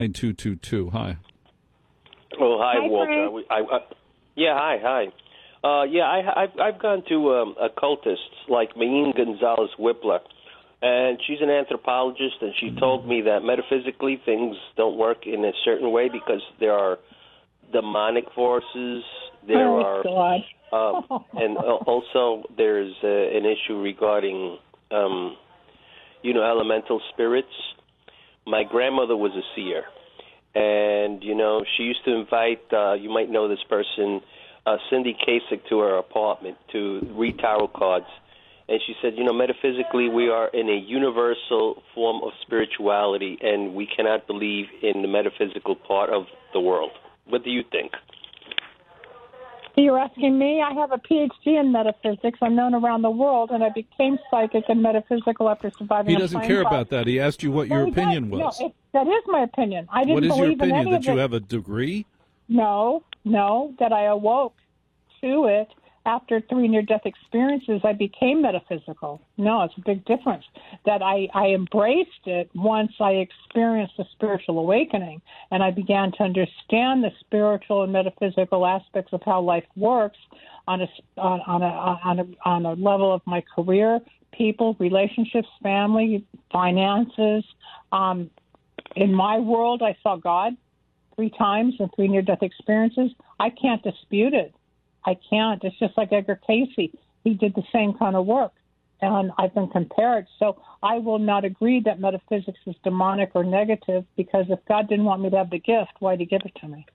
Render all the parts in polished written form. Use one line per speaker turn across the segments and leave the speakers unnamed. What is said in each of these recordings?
9222. Hi.
Oh, hi, Walter.
Frank.
Yeah, hi. I've gone to occultists like Mayin Gonzalez Whippler, and she's an anthropologist, and she told me that metaphysically things don't work in a certain way because there are demonic forces. There are, and also there's an issue regarding, elemental spirits. My grandmother was a seer, and she used to invite. You might know this person. Cindy Kasich to her apartment to read tarot cards. And she said, metaphysically, we are in a universal form of spirituality, and we cannot believe in the metaphysical part of the world. What do you think?
You're asking me? I have a PhD in metaphysics. I'm known around the world, and I became psychic and metaphysical after surviving.
He doesn't care about that. He asked you what your opinion was.
No, that is my opinion. I didn't
What is your
believe in
opinion?
any
That
of
you
it.
have a degree?
No, that I awoke to it after 3 near-death experiences. I became metaphysical. No, it's a big difference. That I embraced it once I experienced a spiritual awakening, and I began to understand the spiritual and metaphysical aspects of how life works on a level of my career, people, relationships, family, finances. In my world, I saw God 3 times in 3 near-death experiences. I can't dispute it. I can't. It's just like Edgar Cayce. He did the same kind of work, and I've been compared. So I will not agree that metaphysics is demonic or negative, because if God didn't want me to have the gift, why did he give it to me?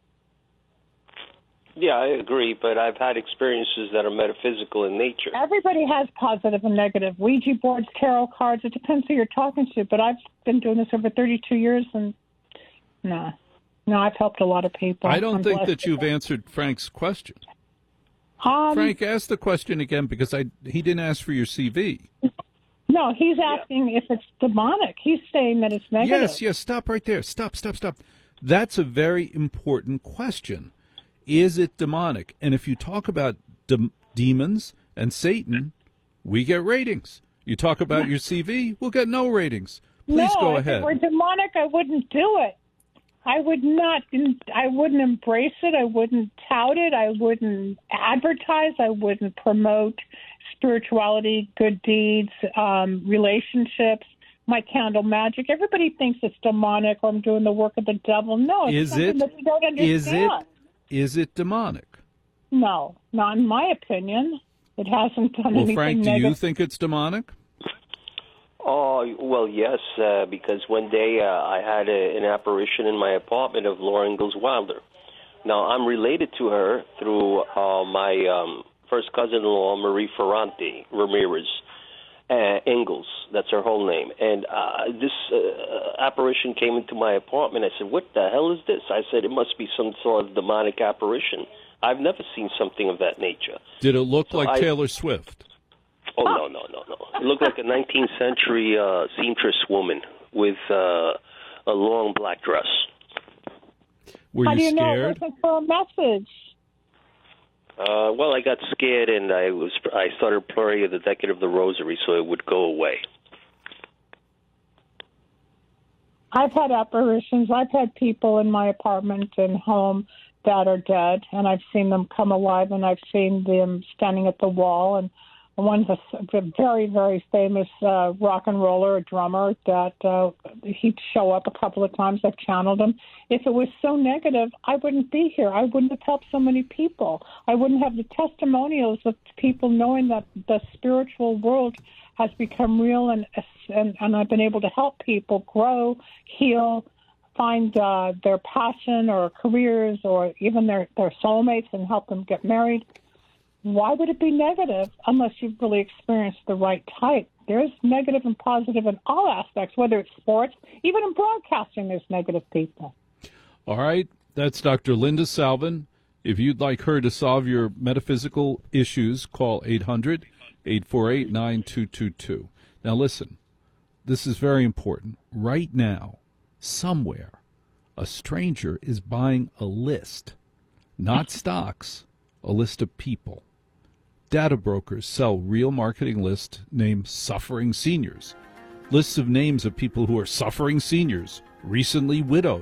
Yeah, I agree, but I've had experiences that are metaphysical in nature.
Everybody has positive and negative. Ouija boards, tarot cards, it depends who you're talking to, but I've been doing this over 32 years, and no, I've helped a lot of people.
I don't think that you've answered Frank's question. Frank, ask the question again, because he didn't ask for your CV.
No, he's asking if it's demonic. He's saying that it's negative.
Yes, stop right there. Stop. That's a very important question. Is it demonic? And if you talk about demons and Satan, we get ratings. You talk about your CV, we'll get no ratings. Please go ahead.
If it were demonic, I wouldn't do it. I wouldn't embrace it. I wouldn't tout it. I wouldn't advertise. I wouldn't promote spirituality, good deeds, relationships, my candle magic. Everybody thinks it's demonic or I'm doing the work of the devil. No, it's something that you don't understand.
Is it demonic?
No, not in my opinion. It hasn't done anything
Frank,
negative.
do you think it's demonic?
Oh, well, yes, because one day I had an apparition in my apartment of Laura Ingalls Wilder. Now, I'm related to her through my first cousin-in-law, Marie Ferrante Ramirez Ingalls. That's her whole name. And this apparition came into my apartment. I said, what the hell is this? I said, it must be some sort of demonic apparition. I've never seen something of that nature.
Did it look like Taylor Swift?
Oh, no. It looked like a 19th century seamstress woman with a long black dress.
Were
How
you
do you
scared?
know it wasn't for a message?
Well, I got scared, and I started praying the decade of the rosary so it would go away.
I've had apparitions. I've had people in my apartment and home that are dead, and I've seen them come alive, and I've seen them standing at the wall. And one's a very, very famous rock and roller, a drummer, that he'd show up a couple of times. I've channeled him. If it was so negative, I wouldn't be here. I wouldn't have helped so many people. I wouldn't have the testimonials of people knowing that the spiritual world has become real, and I've been able to help people grow, heal, find their passion or careers or even their soulmates and help them get married. Why would it be negative unless you've really experienced the right type? There's negative and positive in all aspects, whether it's sports, even in broadcasting, there's negative people.
All right. That's Dr. Linda Salvin. If you'd like her to solve your metaphysical issues, call 800-848-9222. Now listen, this is very important. Right now, somewhere, a stranger is buying a list, not stocks, a list of people. Data brokers sell real marketing lists named Suffering Seniors. Lists of names of people who are suffering seniors recently widowed.